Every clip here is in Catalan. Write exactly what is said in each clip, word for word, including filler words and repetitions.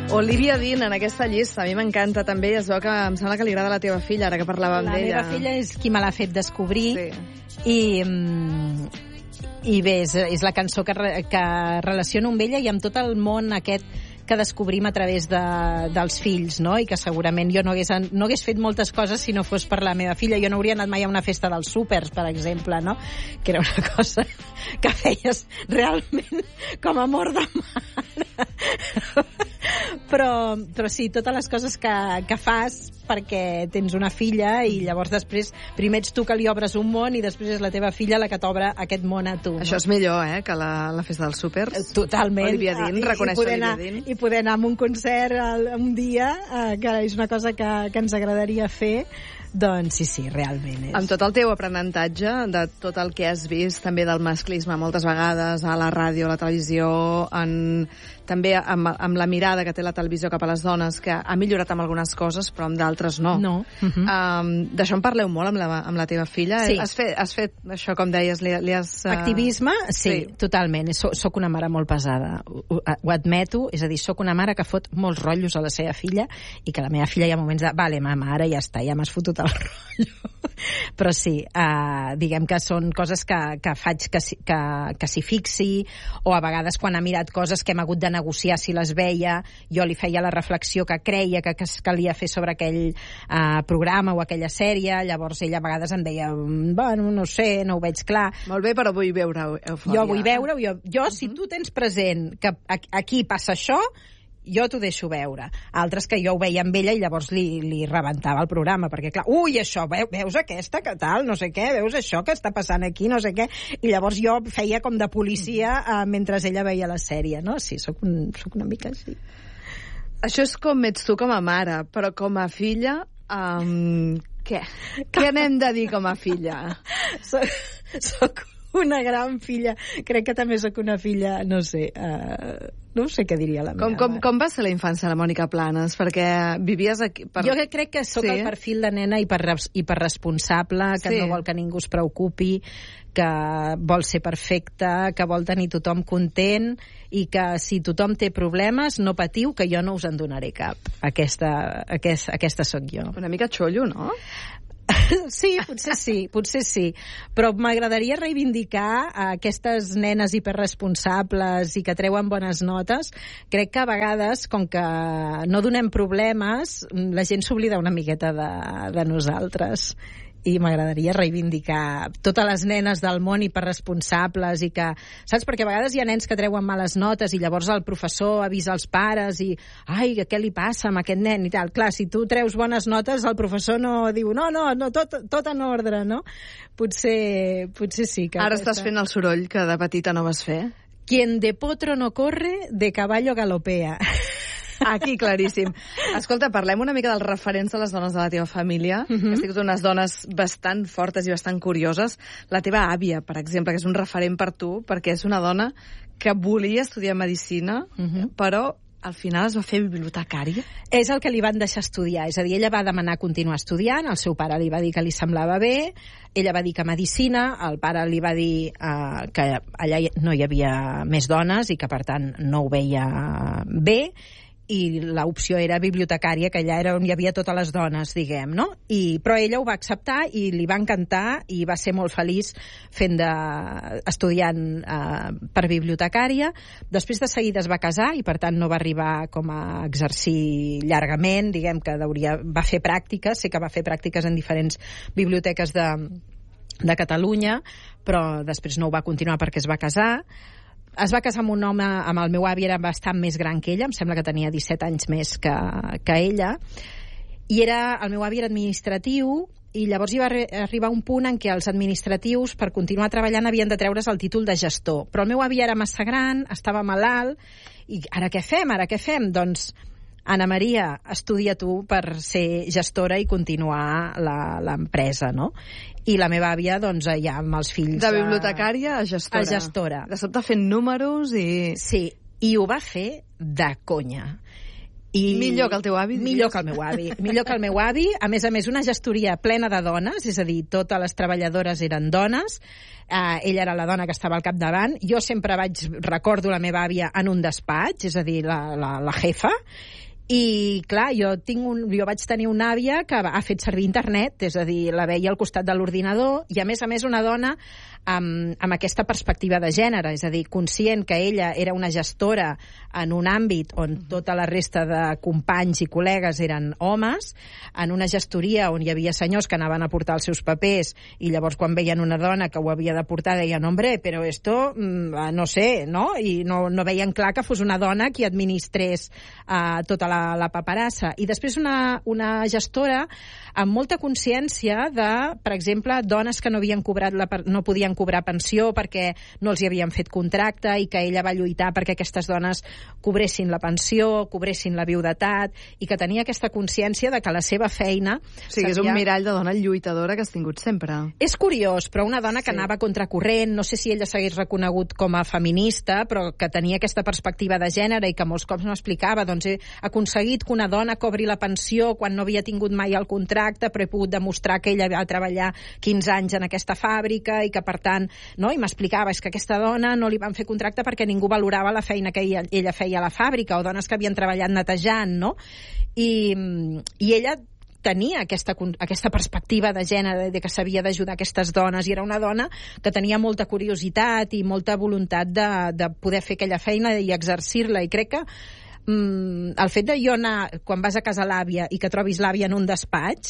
Olivia Dean, en aquesta llista, a mi m'encanta també, es veu que em sembla que li agrada la teva filla, ara que parlàvem d'ella. La meva filla és qui me l'ha fet descobrir, sí. i, i bé, és, és la cançó que, que relaciono amb ella i amb tot el món aquest que descobrim a través de, dels fills, no? I que segurament jo no hagués, no hagués fet moltes coses si no fos per la meva filla. Jo no hauria anat mai a una festa dels súpers, per exemple, no? Que era una cosa que feies realment com a amor de mare. Però, però sí, totes les coses que, que fas perquè tens una filla i llavors després primer ets tu que li obres un món i després és la teva filla la que t'obre aquest món a tu. Això no? És millor, eh, que la, la festa dels súpers. Totalment. Olivia Dean, reconeix Olivia Dean. I poder anar a un concert un dia, eh, que és una cosa que, que ens agradaria fer. Doncs sí, sí, realment és. Amb tot el teu aprenentatge, de tot el que has vist, també del masclisme moltes vegades, a la ràdio, a la televisió, en, també amb, amb la mirada que té la televisió cap a les dones, que ha millorat amb algunes coses, però amb d'altres no. No. Uh-huh. um, D'això en parleu molt amb la, amb la teva filla? Sí. Has fet, has fet això, com deies, li, li has... Uh... Activisme? Sí, sí. Totalment. So, soc una mare molt pesada. Ho, ho admeto, és a dir, soc una mare que fot molts rotllos a la seva filla i que la meva filla hi ha moments de vale, mama, ara ja està, ja m'has fotut el rotllo. Però sí, uh, diguem que són coses que, que faig que, que, que s'hi fixi, o a vegades quan ha mirat coses que hem hagut de negociar si les veia, jo li feia la reflexió que creia que, que es calia fer sobre aquell uh, programa o aquella sèrie, llavors ella a vegades em deia, bueno, no sé, no ho veig clar. Molt bé, però vull veure Eufòria. Jo vull veure, jo, jo uh-huh. si tu tens present que aquí passa això, jo t'ho deixo veure. Altres que jo ho veia amb ella i llavors li, li rebentava el programa, perquè clar, ui, això, veus aquesta, que tal, no sé què, veus això que està passant aquí, no sé què, i llavors jo feia com de policia uh, mentre ella veia la sèrie, no? Sí, sóc, un, sóc una mica així. Això és com ets tu com a mare, però com a filla, um, què? Què n'hem de dir com a filla? soc, soc una gran filla. Crec que també sóc una filla, no sé, uh, no sé què diria la meva com, com, com va ser la infància de la Mònica Planes? Perquè vivies aquí... Per... Jo crec que sóc sí. el perfil de nena hiperresponsable, que sí. no vol que ningú es preocupi, que vol ser perfecta, que vol tenir tothom content i que si tothom té problemes, no patiu, que jo no us en donaré cap. Aquesta, aquest, aquesta sóc jo. Una mica xollo, no? Sí, potser sí, potser sí. Però m'agradaria reivindicar aquestes nenes hiperresponsables i que treuen bones notes. Crec que a vegades, com que no donem problemes, la gent s'oblida una miqueta de, de nosaltres. I m'agradaria reivindicar totes les nenes del món hiperresponsables i que, saps? Perquè a vegades hi ha nens que treuen males notes i llavors el professor avisa els pares i ai, què li passa amb aquest nen i tal. Clar, si tu treus bones notes, el professor no diu no, no, no tot, tot en ordre, no? Potser, potser sí. Que Ara aquesta... estàs fent el soroll que de petita no vas fer. Quien de potro no corre, de caballo galopea. Aquí, claríssim. Escolta, parlem una mica dels referents de les dones de la teva família. Uh-huh. Has tingut unes dones bastant fortes i bastant curioses. La teva àvia, per exemple, que és un referent per tu, perquè és una dona que volia estudiar medicina, uh-huh. però al final es va fer bibliotecària. És el que li van deixar estudiar. És a dir, ella va demanar continuar estudiant, el seu pare li va dir que li semblava bé, ella va dir que medicina, el pare li va dir uh, que allà no hi havia més dones i que, per tant, no ho veia bé, i l'opció era bibliotecària, que allà era on hi havia totes les dones, diguem, no? I, però ella ho va acceptar i li va encantar i va ser molt feliç fent de, estudiant eh, per bibliotecària. Després de seguida es va casar i per tant no va arribar com a exercir llargament, diguem que hauria, va fer pràctiques, sé que va fer pràctiques en diferents biblioteques de, de Catalunya, però després no ho va continuar perquè es va casar. Es va casar amb un home, amb el meu avi, era bastant més gran que ella, em sembla que tenia disset anys més que, que ella, i era, el meu avi era administratiu, i llavors hi va arribar un punt en què els administratius, per continuar treballant, havien de treure's el títol de gestor. Però el meu avi era massa gran, estava malalt, i ara què fem, ara què fem? Doncs, Anna Maria, estudia tu per ser gestora i continuar l'empresa, no? I la meva àvia, doncs, ja amb els fills... De bibliotecària a gestora. A gestora. De sobte fent números i... Sí, i ho va fer de conya. I millor que el teu avi, diries? Millor que el meu avi. Millor que el meu avi. A més a més, una gestoria plena de dones, és a dir, totes les treballadores eren dones. Uh, ella era la dona que estava al capdavant. Jo sempre vaig, recordo la meva àvia en un despatx, és a dir, la, la, la jefa. I, clar, jo, tinc un, jo vaig tenir una àvia que ha fet servir internet, és a dir, la veia al costat de l'ordinador, i a més a més una dona amb, amb aquesta perspectiva de gènere, és a dir, conscient que ella era una gestora en un àmbit on tota la resta de companys i col·legues eren homes, en una gestoria on hi havia senyors que anaven a portar els seus papers, i llavors quan veien una dona que ho havia de portar deien, hombre, però esto, no sé, no? I no, no veien clar que fos una dona qui administrés uh, tota la La, la paperassa. I després una, una gestora amb molta consciència de, per exemple, dones que no havien cobrat la, no podien cobrar pensió perquè no els hi havien fet contracte i que ella va lluitar perquè aquestes dones cobressin la pensió, cobressin la viudetat, i que tenia aquesta consciència de que la seva feina... O sigui, és un mirall de dona lluitadora que has tingut sempre. És curiós, però una dona que sí. anava contracorrent, no sé si ella s'hagués reconegut com a feminista, però que tenia aquesta perspectiva de gènere i que molts cops m'explicava, doncs he aconseguit que una dona cobri la pensió quan no havia tingut mai el contracte, però he pogut demostrar que ella va treballar quinze anys en aquesta fàbrica i que, per tant, no? I m'explicava, és que aquesta dona no li van fer contracte perquè ningú valorava la feina que ella, ella feia a la fàbrica, o dones que havien treballat netejant, no? I, i ella tenia aquesta, aquesta perspectiva de gènere, de que s'havia d'ajudar aquestes dones, i era una dona que tenia molta curiositat i molta voluntat de, de poder fer aquella feina i exercir-la, i crec que mm, el fet de jo anar, quan vas a casa l'àvia i que trobis l'àvia en un despatx,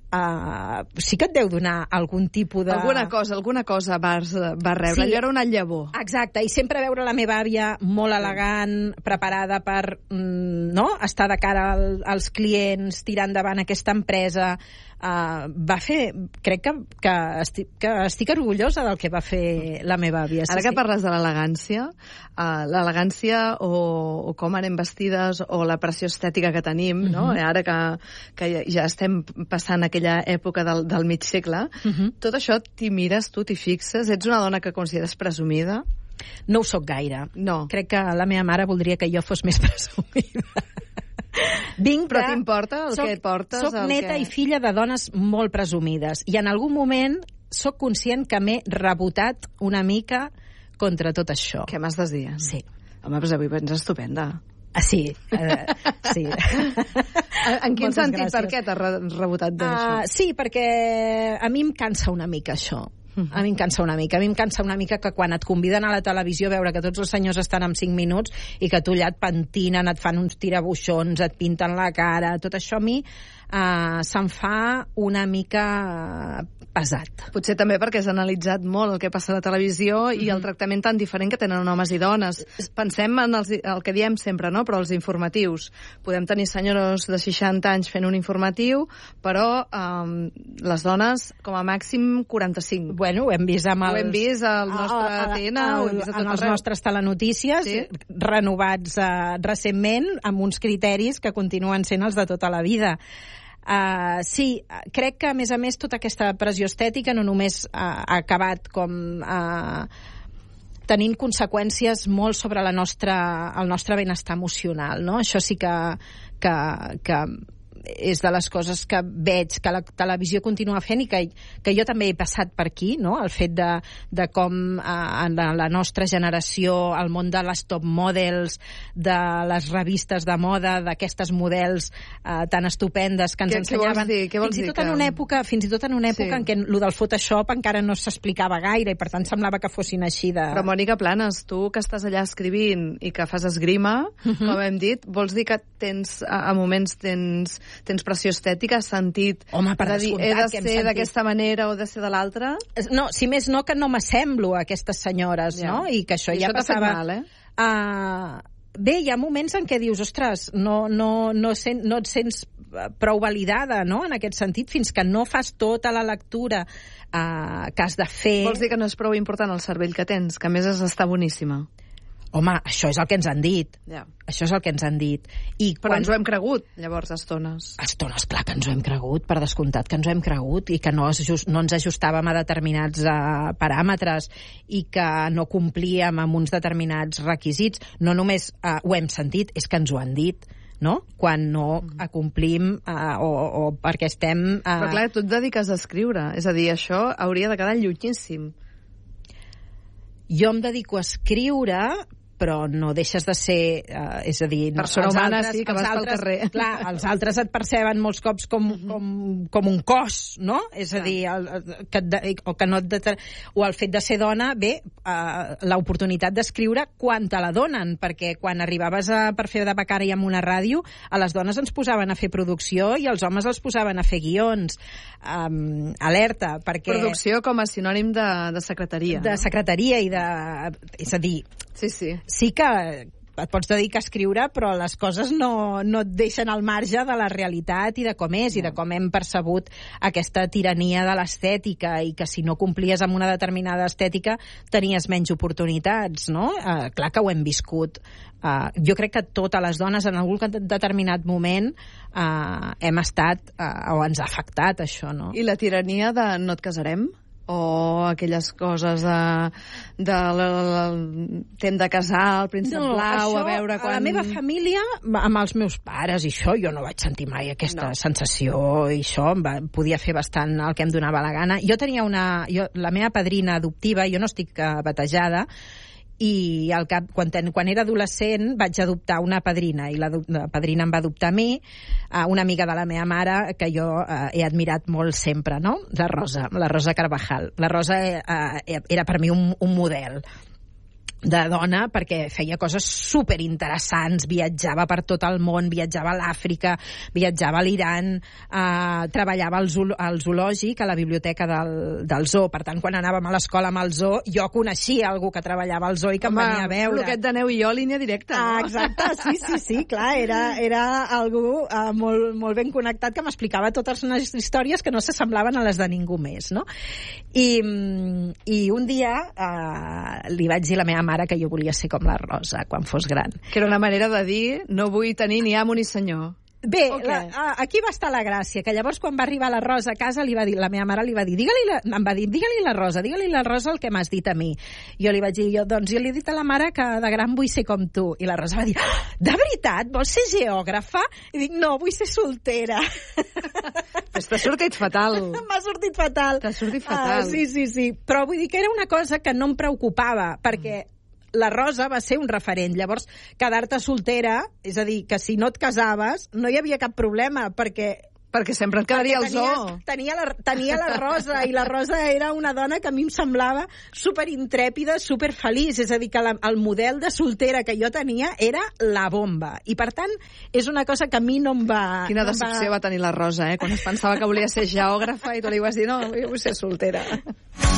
Uh, sí que et deu donar algun tipus de... Alguna cosa, alguna cosa vas, vas rebre. Sí. Allò era una llavor. Exacte, i sempre veure la meva àvia molt elegant, preparada per mm, no? estar de cara al, als clients, tirar endavant aquesta empresa, uh, va fer... Crec que, que, estic, que estic orgullosa del que va fer la meva àvia. Ara sí, que sí. parles de l'elegància, uh, l'elegància o, o com anem vestides o la pressió estètica que tenim, uh-huh. no? Ara que, que ja estem passant aquella època del, del mig segle, uh-huh. tot això t'hi mires, tu t'hi fixes? Ets una dona que consideres presumida? No ho soc gaire. No. Crec que la meva mare voldria que jo fos més presumida. Vinc Però t'importa el soc, que portes? Soc neta que... i filla de dones molt presumides, i en algun moment soc conscient que m'he rebotat una mica contra tot això. Què m'has de dir? Sí. Home, doncs avui vens estupenda. Ah, sí, uh, sí. En quin Moltes sentit? gràcies. Per què t'has re rebotat d'això? Uh, sí, perquè a mi em cansa una mica això. A mi em cansa una mica. A mi em cansa una mica que quan et conviden a la televisió a veure que tots els senyors estan en cinc minuts i que tu allà et pentinen, et fan uns tirabuixons, et pinten la cara, tot això a mi uh, se'm fa una mica pesat. Potser també perquè has analitzat molt el que passa a la televisió mm-hmm. i el tractament tan diferent que tenen homes i dones. Pensem en els, el que diem sempre, no? Però els informatius. Podem tenir senyors de seixanta anys fent un informatiu, però um, les dones, com a màxim, quaranta-cinc. Bueno, ho hem vist amb els... Ho hem vist al nostre A T N, ho hem vist a tot en els arreu. nostres telenotícies, sí? renovats uh, recentment, amb uns criteris que continuen sent els de tota la vida. Uh, sí, crec que, a més a més, tota aquesta pressió estètica no només uh, ha acabat com... Uh, tenint conseqüències molt sobre la nostra, el nostre benestar emocional, no? Això sí que, que, que és de les coses que veig que la televisió continua fent i que, que jo també he passat per aquí, no? El fet de, de com eh, en la, la nostra generació, el món de les top models, de les revistes de moda, d'aquestes models eh, tan estupendes que ens què, ensenyaven... Què vols dir? Què vols fins i tot dir en una època, fins i tot en una època sí. en què el del Photoshop encara no s'explicava gaire i per tant semblava que fossin així de... Però Mònica Planes, tu que estàs allà escrivint i que fas esgrima, uh-huh. com hem dit, vols dir que tens, a, a moments tens tens pressió estètica, has sentit... Home, per de dir, he de ser d'aquesta manera o de ser de l'altra? No, si més no, que no m'assemblo a aquestes senyores, ja. no? I que això I ja això passava... mal, eh? Uh, bé, hi ha moments en què dius, ostres, no, no, no, sent, no et sents prou validada, no?, en aquest sentit, fins que no fas tota la lectura uh, que has de fer... Vols dir que no és prou important el cervell que tens, que a més està boníssima? Home, això és el que ens han dit. Ja. Això és el que ens han dit. I Però quan... ens ho hem cregut, llavors, a estones. A estones, clar que ens ho hem cregut, per descomptat que ens ho hem cregut, i que no, just, no ens ajustàvem a determinats uh, paràmetres i que no complíem amb uns determinats requisits. No només uh, ho hem sentit, és que ens ho han dit. no? Quan no acomplim uh, o, o perquè estem... Uh... Però clar, tu et dediques a escriure, és a dir, això hauria de quedar llunyíssim. Jo em dedico a escriure, però no deixes de ser, eh, és a dir... Persona els humana, altres, sí, que vas pel altres, carrer. Clar, els altres et perceben molts cops com, com, com un cos, no? És a dir, el, que et de, o, que no et de, o el fet de ser dona, bé, eh, l'oportunitat d'escriure quan te la donen, perquè quan arribaves a, per fer de becari en una ràdio, a les dones ens posaven a fer producció i els homes els posaven a fer guions. Um, alerta, perquè... Producció com a sinònim de, de secretaria. De no? secretaria i de... És a dir... Sí, sí. Sí que et pots dedicar a escriure, però les coses no, no et deixen al marge de la realitat i de com és, no. I de com hem percebut aquesta tirania de l'estètica i que si no complies amb una determinada estètica tenies menys oportunitats, no? Uh, clar que ho hem viscut. Uh, jo crec que totes les dones en algun determinat moment uh, hem estat, uh, o ens ha afectat això, no? I la tirania de no et casarem? O aquelles coses de, de, de, de t'hem de casar, el príncep no, blau, això, a veure quan... A la meva família, amb els meus pares i això, jo no vaig sentir mai aquesta no. sensació i això, em va, podia fer bastant el que em donava la gana. Jo tenia una... Jo, la meva padrina adoptiva, jo no estic uh, batejada, i al cap, quan, ten, quan era adolescent vaig adoptar una padrina i la, la padrina em va adoptar a mi, uh, una amiga de la meva mare que jo uh, he admirat molt sempre, no? La Rosa, la Rosa Carvajal. La Rosa uh, era per mi un, un model de dona, perquè feia coses superinteressants, viatjava per tot el món, viatjava a l'Àfrica, viatjava a l'Iran, eh, treballava al, zool, al zoològic, a la biblioteca del, del zoo. Per tant, quan anàvem a l'escola amb el zoo, jo coneixia algú que treballava al zoo i que Home, em venia a veure. Floquet de neu i jo, línia directa, no? Ah, exacte, sí, sí, sí, clar, era, era algú uh, molt, molt ben connectat que m'explicava totes unes històries que no s'assemblaven a les de ningú més, no? I, i un dia uh, li vaig dir a la meva mare que jo volia ser com la Rosa quan fos gran. Que era una manera de dir no vull tenir ni amo ni senyor. Bé, okay. la, aquí va estar la gràcia, que llavors quan va arribar la Rosa a casa li va dir, la meva mare li va dir, digue-li la, em va dir, digue-li la Rosa, digue-li la Rosa el que m'has dit a mi. Jo li vaig dir, jo, doncs jo li he dit a la mare que de gran vull ser com tu. I la Rosa va dir, ah, de veritat, vols ser geògrafa? I dic, no, vull ser soltera. Pues t'ha sortit fatal. M'ha sortit fatal. T'ha sortit fatal. Ah, sí, sí, sí. Però vull dir que era una cosa que no em preocupava, perquè la Rosa va ser un referent. Llavors, quedar-te soltera, és a dir, que si no et casaves, no hi havia cap problema, perquè... Perquè sempre et quedaria al zoo. Tenia la, tenia la Rosa, i la Rosa era una dona que a mi em semblava superintrèpida, superfeliç. És a dir, que la, el model de soltera que jo tenia era la bomba. I, per tant, és una cosa que a mi no em va... Quina no decepció va... va tenir la Rosa, eh? Quan es pensava que volia ser geògrafa i tu li vas dir, no, jo vull ser soltera.